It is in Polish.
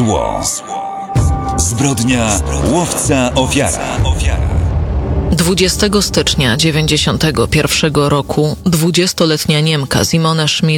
Zło. Zbrodnia, łowca, ofiara. 20 stycznia 1991 roku 20-letnia Niemka Simone Schmidt